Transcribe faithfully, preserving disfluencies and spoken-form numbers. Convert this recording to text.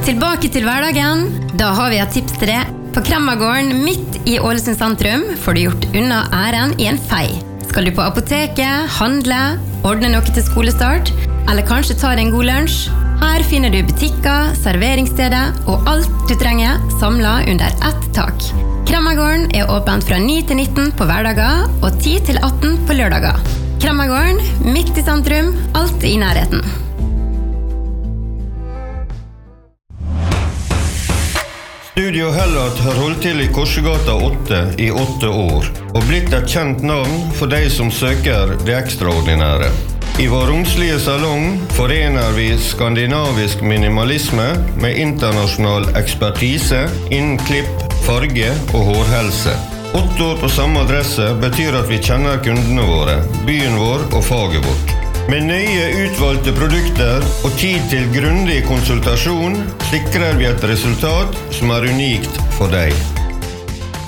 Tilbake til hverdagen. Da har vi et tips til deg. På Kremmagården midt i Ålesund sentrum får du gjort unna æren i en fei. Skal du på apoteket, handle, ordne noe til skolestart, eller kanskje ta deg en god lunsj? Her finner du butikker, serveringssteder og alt du trenger samlet under ett tak. Kremmagården er åpent fra ni til nitten på hverdager og ti til atten på lørdager. Kremmagården, midt i sentrum, alltid i nærheten. Studio Hellat har holdt til i Korsegata åtte i åtte år, og blitt et kjent navn for de som søker det ekstraordinære. I vår romslige salong forener vi skandinavisk minimalisme med internasjonal ekspertise innen klipp, farge og hårhelse. Åtte år på samme adresse betyr at vi kjenner kundene våre, byen vår og faget vårt. Med nøye utvalgte produkter og tid til grundig konsultasjon sikrer vi et resultat som er unikt for deg.